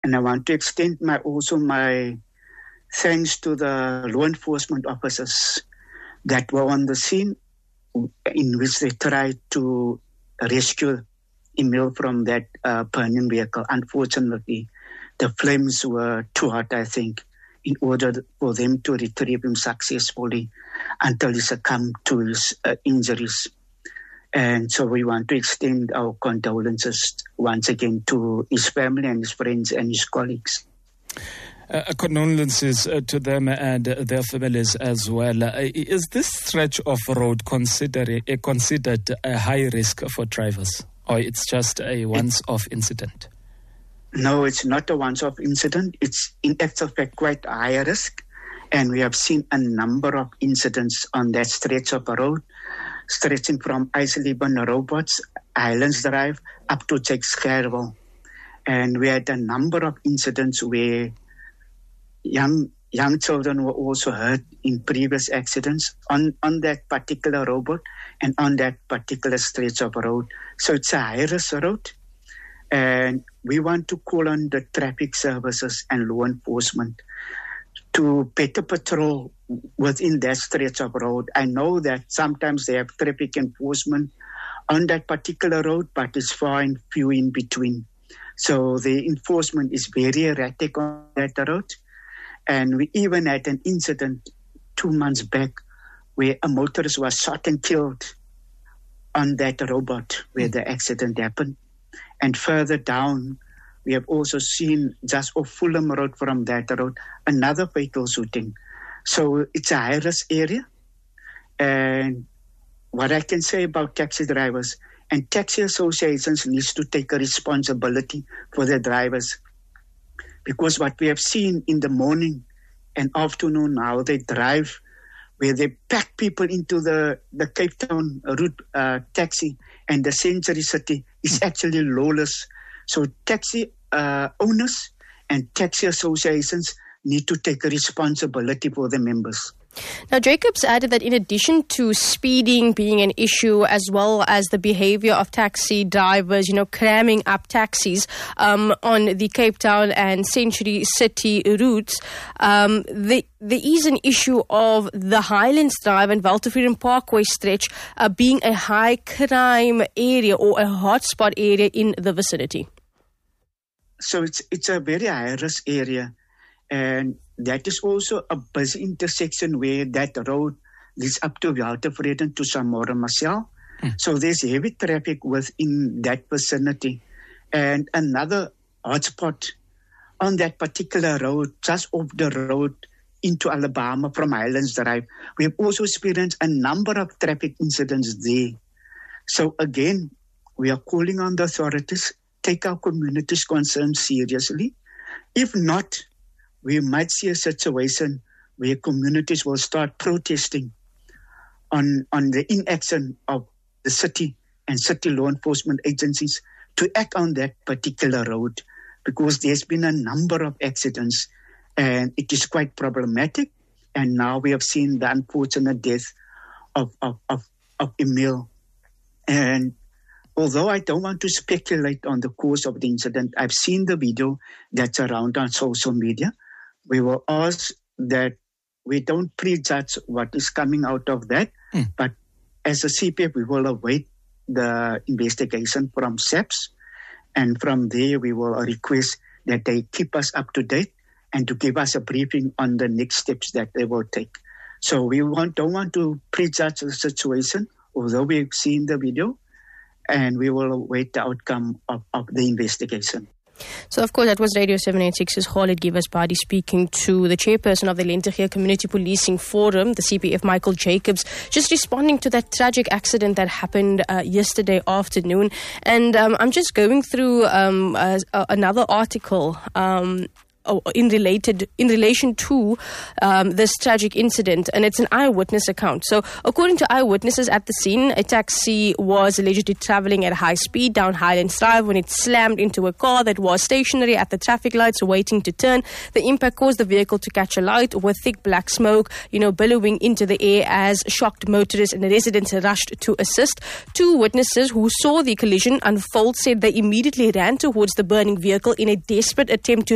And I want to extend my thanks to the law enforcement officers that were on the scene, in which they tried to rescue Emil from that burning vehicle. Unfortunately, the flames were too hot, I think, in order for them to retrieve him successfully until he succumbed to his injuries. And so we want to extend our condolences once again to his family and his friends and his colleagues. Condolences to them and their families as well. Is this stretch of road considered a high risk for drivers, or it's just a once-off incident? No, it's not a once-off incident. It's in actual fact quite a high risk, and we have seen a number of incidents on that stretch of road, stretching from Eisleben Robots, Highlands Drive, up to Jakes Gerwel. And we had a number of incidents where young children were also hurt in previous accidents on that particular robot and on that particular stretch of road. So it's a high-risk road. And we want to call on the traffic services and law enforcement to better patrol within that stretch of road. I know that sometimes they have traffic enforcement on that particular road, but it's far and few in between. So the enforcement is very erratic on that road. And we even had an incident 2 months back where a motorist was shot and killed on that robot where the accident happened. And further down, we have also seen just off Fulham Road from that road, another fatal shooting. So it's a high-risk area. And what I can say about taxi drivers, and taxi associations needs to take a responsibility for their drivers. Because what we have seen in the morning and afternoon now, they drive where they pack people into the Cape Town route taxi, and the Century City is actually lawless. So taxi owners and taxi associations need to take a responsibility for their members. Now, Jacobs added that in addition to speeding being an issue, as well as the behavior of taxi drivers, cramming up taxis on the Cape Town and Century City routes, there is an issue of the Highlands Drive and Walterfreedom Parkway stretch being a high crime area or a hotspot area in the vicinity. So it's a very high-risk area, and that is also a busy intersection where that road leads up to Walterfreedom to Samora Marcel. So there's heavy traffic within that vicinity. And another hotspot on that particular road, just off the road into Alabama from Highlands Drive, we have also experienced a number of traffic incidents there. So again, we are calling on the authorities, take our community's concerns seriously. If not, we might see a situation where communities will start protesting on the inaction of the city and city law enforcement agencies to act on that particular road, because there's been a number of accidents and it is quite problematic. And now we have seen the unfortunate death of Emil. And although I don't want to speculate on the cause of the incident, I've seen the video that's around on social media. We will ask that we don't prejudge what is coming out of that, but as a CPF, we will await the investigation from SAPS, and from there we will request that they keep us up to date and to give us a briefing on the next steps that they will take. So we don't want to prejudge the situation, although we've seen the video, and we will await the outcome of the investigation. So, of course, that was Radio 786's Khalid Givasbadi speaking to the chairperson of the Lentegeur Community Policing Forum, the CPF, Michael Jacobs, just responding to that tragic accident that happened yesterday afternoon. And I'm just going through another article in relation to this tragic incident, and it's an eyewitness account. So, according to eyewitnesses at the scene, a taxi was allegedly traveling at high speed down Highlands Drive when it slammed into a car that was stationary at the traffic lights waiting to turn. The impact caused the vehicle to catch alight with thick black smoke, billowing into the air as shocked motorists and residents rushed to assist. Two witnesses who saw the collision unfold said they immediately ran towards the burning vehicle in a desperate attempt to